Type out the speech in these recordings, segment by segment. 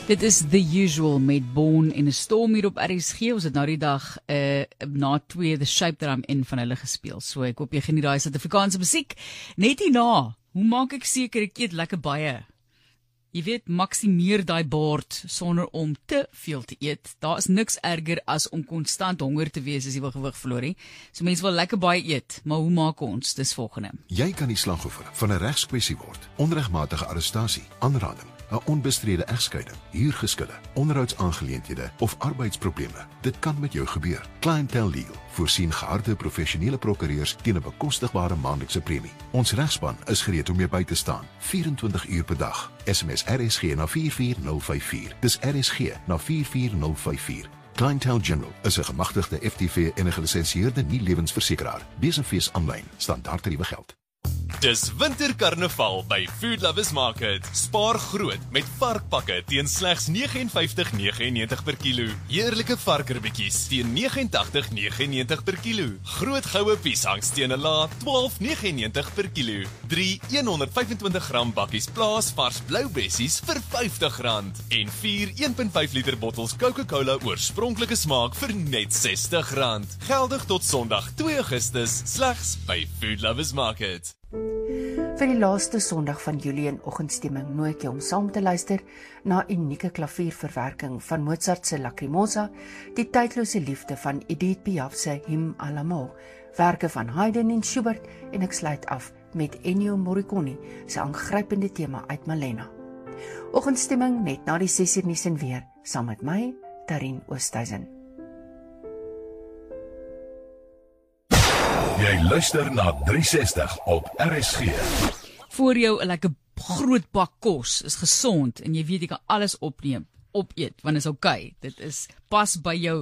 Dit is The Usual met Born in a Storm hier op RSG. Ons het nou die dag na 2 The Shape That I'm In van hulle gespeel. So ek hoop jy geniet daai Suid-Afrikaanse musiek. Net hierna, hoe maak ek seker ek eet lekker baie? Jy weet, maksimeer daai bord sonder om te veel te eet. Daar is niks erger as om konstant honger te wees as jy wil gewig verloor nie. So mense wil lekker baie eet, maar hoe maak ons? Dis volgende. Jy kan die slagoffer van 'n regskwessie word. Onregmatige arrestasie, aanranding, 'n onbestrede egskeiding, huurgeskille, onderhoudsaangeleenthede of arbeidsprobleme. Dit kan met jou gebeur. Clientele Legal voorsien geharde professionele prokureurs teen 'n bekostigbare maandelikse premie. Ons regspan is gereed om jou by te staan, 24 uur per dag. SMS RSG na 44054. Dis RSG na 44054. Clientele General is 'n gemagtigde FTV en 'n gelisensieerde nie-lewensversekeraar. Besenfees aanlyn, standaard tariewe geld. Dis winterkarnaval by Food Lovers Market. Spaar groot met varkpakke teen slegs R59,99 per kilo. Heerlike varkerbietjies teen R89,99 per kilo. Groot goue piesangs teen 'n lae R12,99 per kilo. 3 125 gram bakkies plaas vars blou bessies vir R50 en 4 1.5 liter bottels Coca-Cola oorspronklike smaak vir net R60. Geldig tot Sondag 2 Augustus slegs by Food Lovers Market. Vir die laaste Sondag van Julie in oggendstemming nooi ek jou om saam te luister na unieke klavierverwerking van Mozart se Lacrimosa, die tydlose liefde van Edith Piaf se Hymne à l'amour, werke van Haydn en Schubert en ek sluit af met Ennio Morricone se aangrypende tema uit Malena. Oggendstemming net na die 6 uur nuus en weer, saam met my, Darien Oosthuizen. Jy luister na 360 op RSG. Voor jou 'n lekker groot bak kos is gesond en jy weet jy kan alles opeet, want is okay. Dit is pas by jou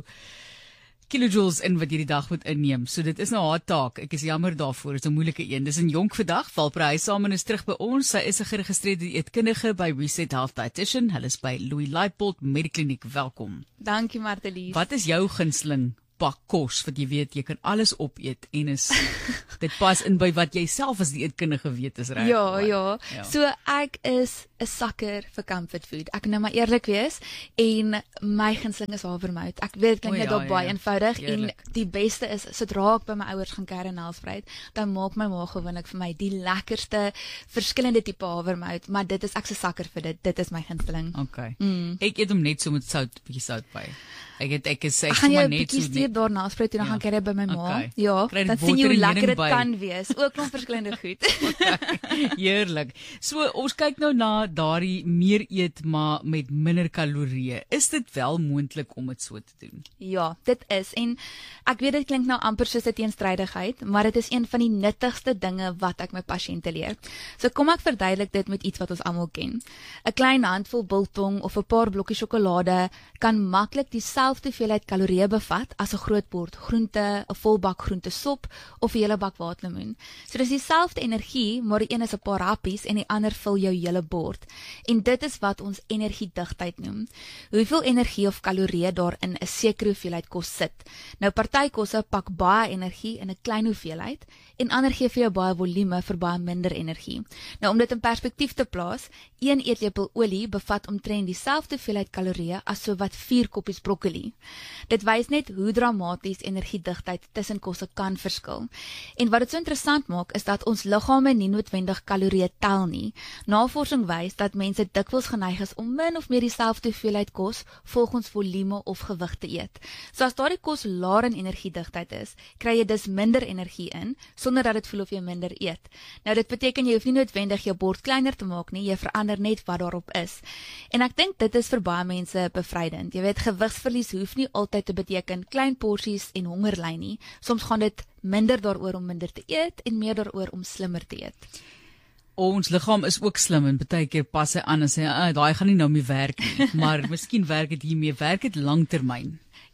kilojoules in wat jy die dag moet inneem. So dit is nou haar taak. Ek is jammer daarvoor. Dit is 'n moeilike een. Dis 'n jonk vandag. Valprey Samen is terug by ons. Sy is 'n geregistreerde dieetkundige by Reset Health Dietitian. Hulle is by Louis Leipold Medikliniek. Welkom. Dankie Martelies. Wat is jou gunsteling bak kos wat jy weet jy kan alles opeet en is dit pas in by wat jy self as dieetkundige weet is reg? Ja. So ek is 'n sucker vir comfort food. Ek kan nou maar eerlik wees en my gunsteling is havermout. Ek weet dit klink net op baie eenvoudig en die beste is sodra ek by my ouers gaan kuier in Nelspruit, dan maak my ma gewoonlik vir my die lekkerste verskillende tipe havermout, maar dit is ek se sucker vir dit. Dit is my gunsteling. Okay. Ek eet hom net so met sout, bietjie sout by. Ek is gaan jy 'n bietjie stuur daar na Nelspruit toe dan gaan kyk by my ma. Okay. Ja, dan sien jy hoe lekker dit kan wees. Ook nog verskillende goed. Okay. Heerlik. So ons kyk nou na daardie meer eet maar met minder kalorieë. Is dit wel moontlik om dit so te doen? Ja, dit is en ek weet dit klink nou amper soos 'n teenstrydigheid, maar dit is een van die nuttigste dinge wat ek my pasiënte leer. So kom ek verduidelik dit met iets wat ons almal ken. 'n Klein handvol biltong of 'n paar blokkies sjokolade kan maklik dieselfde hoeveelheid kalorieë bevat as 'n groot bord groente, 'n vol bak groentesop of 'n hele bak waterlemoen. So dis dieselfde energie, maar die een is 'n paar happies en die ander vul jou hele bord. En dit is wat ons energiedigtheid noem. Hoeveel energie of kalorieë daar in 'n sekere hoeveelheid kos sit. Nou party kosse pak baie energie in 'n klein hoeveelheid en ander gee vir jou baie volume vir baie minder energie. Nou om dit in perspektief te plaas, 1 eetlepel olie bevat omtrent dieselfde hoeveelheid kalorieë as so wat 4 koppies broccoli. Dit wys net hoe dramaties energiedigtheid tussen kosse kan verskil. En wat dit so interessant maak, is dat ons liggame nie noodwendig kalorieë tel nie. Navorsing wys dat mense dikwels geneig is om min of meer dieselfde hoeveelheid kos volgens volume of gewig te eet. So as daardie kos laer in energiedigtheid is, kry jy dus minder energie in, sonder dat dit voel of jy minder eet. Nou dit beteken jy hoef nie noodwendig jou bord kleiner te maak nie, jy verander net wat daarop is. En ek dink dit is vir baie mense bevrydend. Jy weet, gewigsverlies hoef nie altyd te beteken klein porsies en hongerly nie. Soms gaan dit minder daaroor om minder te eet en meer daaroor om slimmer te eet. Ons liggaam is ook slim en baie keer pas hy aan en sê, daai gaan nie nou meer werk nie, maar miskien werk dit hiermee, werk dit langtermyn.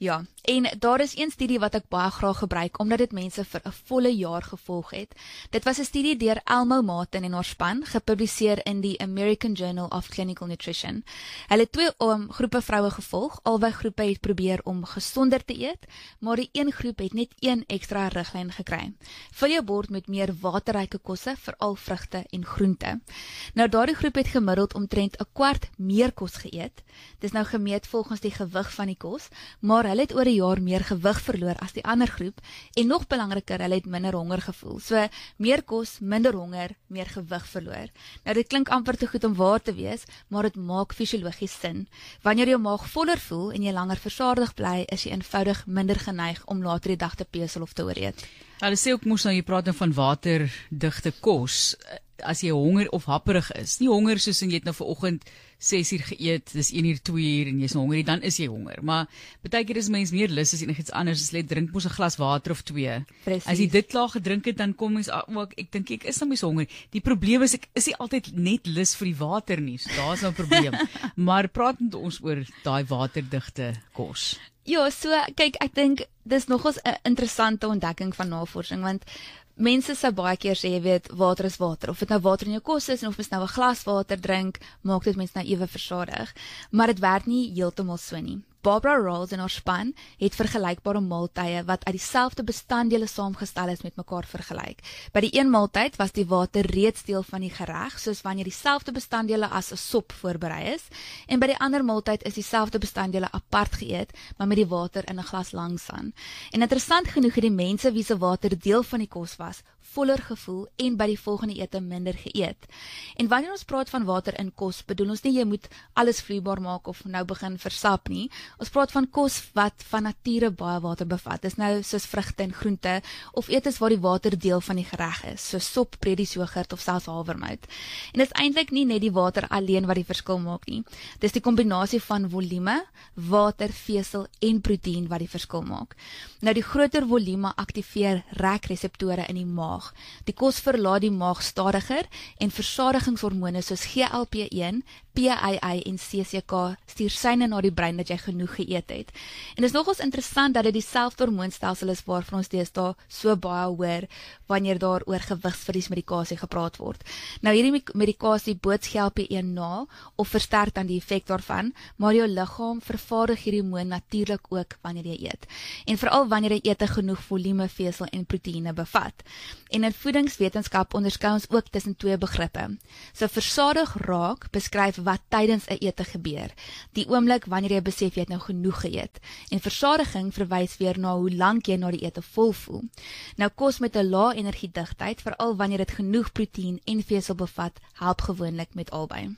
Ja, en daar is een studie wat ek baie graag gebruik, omdat dit mense vir 'n volle jaar gevolg het. Dit was 'n studie deur Elmo Martin en haar span, gepubliseer in die American Journal of Clinical Nutrition. Hulle het 2 groepe vroue gevolg, albei groepe het probeer om gesonder te eet, maar die een groep het net 1 ekstra riglyn gekry. Vul jou bord met meer waterryke kosse, veral vrugte en groente. Nou daardie groep het gemiddeld omtrent 'n kwart meer kos geëet. Dis nou gemeet volgens die gewig van die kos, maar hulle het oor 'n jaar meer gewig verloor as die ander groep en nog belangriker, hulle het minder honger gevoel. So meer kos, minder honger, meer gewig verloor. Nou dit klink amper te goed om waar te wees, maar dit maak fisiologies sin. Wanneer jou maag voller voel en jy langer versadig bly, is jy eenvoudig minder geneig om later die dag te pesel of te ooreet. Hulle sê ook mos nou, jy praat nou van waterdigte kos, as jy honger of happerig is, nie honger soos en jy het nou vanoggend 6 uur geëet, dis 1 uur, 2 uur en jy's honger, dan is jy honger, maar baie keer is mens meer lus as enigiets anders, as jy drink mos 'n glas water of 2, Precies. As jy dit klaar gedrink het, dan kom mens, ek dink ek is nou mens honger, die probleem is, ek is nie altyd net lus vir die water nie, so daar is nou 'n probleem, maar praat met ons oor daai waterdigte kos. Ja, so kyk, ek dink dis nogals 'n interessante ontdekking van navorsing, want mense sou baie keer sê, jy weet, water is water, of dit nou water in jou kos is, en of mens nou 'n glas water drink, maak dit mens nou ewe versadig, maar dit werk nie heeltemal so nie. Barbara Rawls en haar span het vergelykbare maaltye wat uit dieselfde bestanddele saamgestel is met mekaar vergelyk. By die een maaltyd was die water reeds deel van die gereg, soos wanneer dieselfde bestanddele as 'n sop voorberei is, en by die ander maaltyd is dieselfde bestanddele apart geëet, maar met die water in 'n glas langs aan. En interessant genoeg het die mense wie se water deel van die kos was, voller gevoel en by die volgende ete minder geëet. En wanneer ons praat van water in kos, bedoel ons nie jy moet alles vloeibaar maak of nou begin versap nie. Ons praat van kos wat van nature baie water bevat. Dis nou soos vrugte en groente of etes waar die water deel van die gereg is, soos sop, bredies, jogurt of selfs havermout. En dit is eintlik nie net die water alleen wat die verskil maak nie. Dis die kombinasie van volume, water, vesel en proteïen wat die verskil maak. Nou die groter volume aktiveer rekreseptore in die maag. Die kos verlaat die maag stadiger en versadigingshormone soos GLP-1, PAI en CCK stuur seine na die brein dat jy genoeg geëet het. En dit is nogals interessant dat dit dieselfde hormoonstelsel is waarvan ons deesdae so baie hoor wanneer daar oor gewigsverliesmedikasie gepraat word. Nou hierdie medikasie bootst GLP-1 na of versterk dan die effek daarvan, maar jou liggaam vervaardig hierdie hormoon natuurlik ook wanneer jy eet. En veral wanneer jy ete genoeg volume, vesel en proteïene bevat. En in voedingswetenskap onderskei ons ook tussen 2 begrippe. So versadig raak beskryf wat tydens 'n ete gebeur. Die oomblik wanneer jy besef jy het nou genoeg geëet. En versadiging verwys weer na hoe lank jy na die ete vol voel. Nou kos met 'n lae energiedigtheid, veral wanneer dit genoeg proteïen en vesel bevat, help gewoonlik met albei.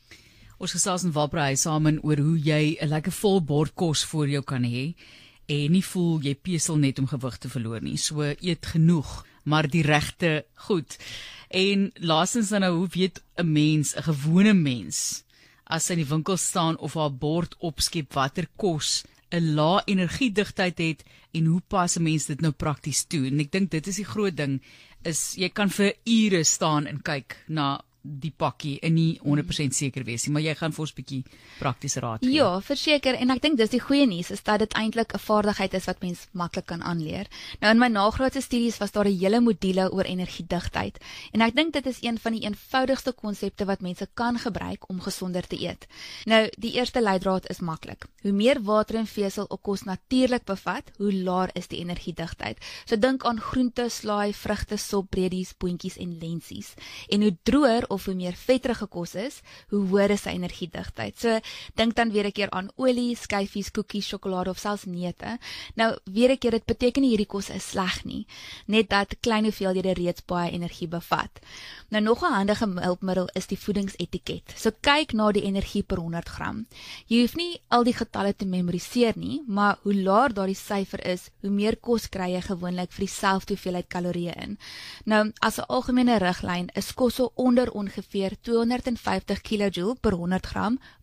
Ons gesels in Wabrei saam oor hoe jy 'n lekker vol bord kos voor jou kan hê en nie voel jy pesel net om gewig te verloor nie. So eet genoeg, maar die regte goed. En laastens dan nou, hoe weet 'n mens, 'n gewone mens, as sy in die winkel staan of haar bord opskep watter kos 'n lae energiedigtheid het en hoe pas 'n mens dit nou prakties toe? En ek dink dit is die groot ding, is jy kan vir ure staan en kyk na die pakkie en nie 100% seker wees nie, maar jy gaan vir ons 'n bietjie praktiese raad gee. Ja, verseker, en ek dink dis die goeie nuus, is dat dit eintlik 'n vaardigheid is wat mens maklik kan aanleer. Nou in my nagraadse studies was daar 'n hele module oor energiedigtheid, en ek dink dit is een van die eenvoudigste konsepte wat mense kan gebruik om gesonder te eet. Nou, die eerste leidraad is maklik. Hoe meer water en vesel 'n kos natuurlik bevat, hoe laer is die energiedigtheid. So dink aan groente, slaai, vrugte, sop, bredies, boontjies en lensies. En hoe droër of hoe meer vetterige kos is, hoe hoër is sy energiedigtheid. So dink dan weer 'n keer aan olie, skyfies, koekies, sjokolade of selfs neute. Nou weer 'n keer, dit beteken nie hierdie kos is sleg nie, net dat klein hoeveelhede reeds baie energie bevat. Nou nog 'n handige hulpmiddel is die voedingsetiket. So kyk na die energie per 100 gram. Jy hoef nie al die getalle te memoriseer nie, maar hoe laer daardie syfer is, hoe meer kos kry jy gewoonlik vir dieselfde hoeveelheid kalorieë in. Nou as 'n algemene riglyn is kos so onder ongeveer 250 kJ per 100 gram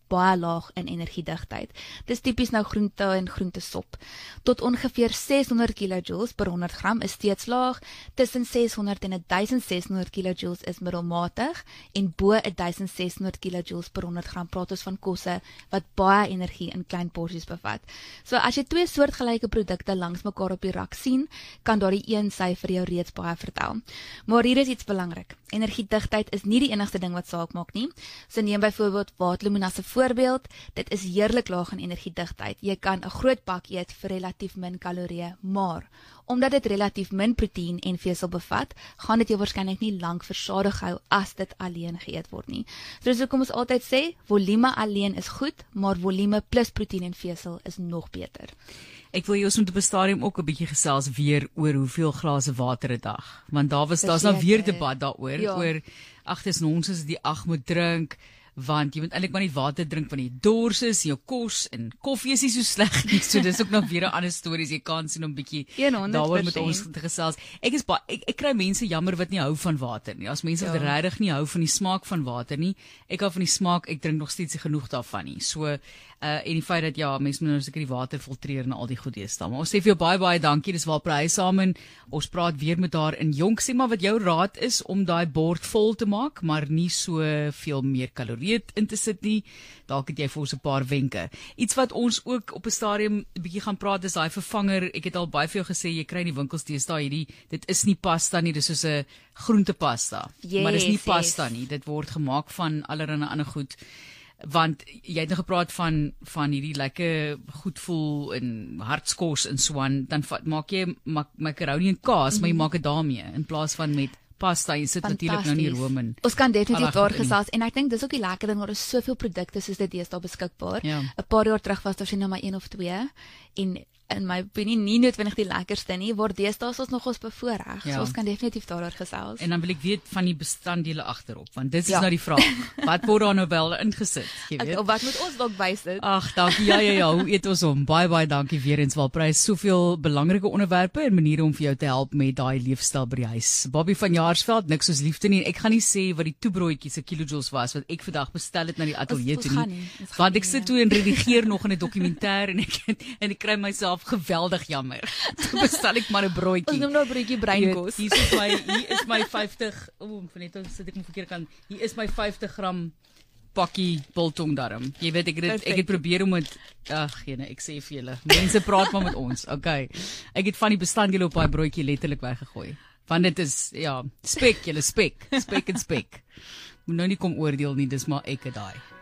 baie laag in energiedigtheid. Dis tipies nou groente en groentesop. Tot ongeveer 600 kilojoules per 100 gram is steeds laag, tussen 600 en 1600 kilojoules is middelmatig en bo 1600 kilojoules per 100 gram praat ons van kosse wat baie energie in klein porsies bevat. So as jy twee soortgelyke produkte langs mekaar op die rak sien, kan daardie een syfer jou reeds baie vertel. Maar hier is iets belangrik. Energiedigtheid is nie die enigste ding wat saak maak nie. So neem byvoorbeeld waterlemoen as 'n voorbeeld. Dit is heerlik laag in energiedigtheid. Jy kan 'n groot bak eet vir relatief min kalorieë, maar omdat dit relatief min proteïen en vesel bevat, gaan dit jou waarskynlik nie lank versadig hou as dit alleen geëet word nie. So dis hoekom ons altyd sê, volume alleen is goed, maar volume plus proteïen en vesel is nog beter. Ek wil jou op 'n stadium ook 'n bietjie gesels weer oor hoeveel glase water 'n dag. Want daar's nou weer debat daaroor, oor ag dis nonsens die moet drink, want jy moet eintlik maar nie water drink van die dors is, jou kos en koffie is nie so sleg nie. So dis ook nog weer 'n ander storie, jy kan sien om bietjie daaroor met ons te gesels. Ek kry mense jammer wat nie hou van water nie. As mense wat regtig nie hou van die smaak van water nie. Ek hou van die smaak, ek drink nog steeds nie genoeg daarvan nie. So en die feit dat mense moet nou seker die water filtreer en al die goed deesdae. Maar ons sê vir jou baie dankie. Dis Walprys saam en ons praat weer met haar in Jonk. Sê maar wat jou raad is om daai bord vol te maak, maar nie so veel meer kalorieë in te sit nie. Dalk het jy vir ons 'n paar wenke. Iets wat ons ook op 'n stadium 'n bietjie gaan praat is daai vervanger. Ek het al baie vir jou gesê jy kry in die winkels deesdae dit is nie pasta nie, dis soos 'n groentepasta. Maar dis nie pasta nie. Dit word gemaak van allerlei ander goed. Want jy het nou gepraat van hierdie lekker goed voel en hartskos en so aan, dan maak jy macaroni en kaas, maar jy maak dit daarmee in plaas van met pasta. Jy sit natuurlik nou nie room in. Ons kan definitief daar gesels en ek dink dis ook die lekker ding, daar is soveel produkte soos dit deesdae beskikbaar. 'n Paar jaar terug was daar sien nou maar 1 of 2 en in my opinie nie noodwendig die lekkerste nie, word deesdae ons nog ons bevoorreg. So ons kan definitief daaroor gesels. En dan wil ek weet van die bestanddele agterop, want dit is nou die vraag. Wat word daar nou wel ingesit, jy weet? Of wat moet ons dalk bysit? Ag, dankie. Ja, hoe eet ons hom? Baie dankie weer eens Walprys. Soveel belangrike onderwerpe en maniere om vir jou te help met daai leefstyl by die huis. Bobby van Jaarsveld, niks soos liefde nie. Ek gaan nie sê wat die toebroodjies se kilojoules was wat ek vandag bestel het na die ateljee toe nie. Want ek sit toe en redigeer nog in 'n dokumentêr en ek kry myself geweldig jammer. Toe bestel ek maar 'n broodjie. Ons noem nou 'n broodjie breinkos. Hier is my 50, net ons sit ek moet verkeerd kan. Hier is my 50 gram pakkie biltong darm. Jy weet ek het probeer om dit ek sê vir julle, mense praat maar met ons. Okay. Ek het van die bestanddele op daai broodjie letterlik weggegooi. Want dit is spek en spek. Moet nou nie kom oordeel nie, dis maar ek het daai.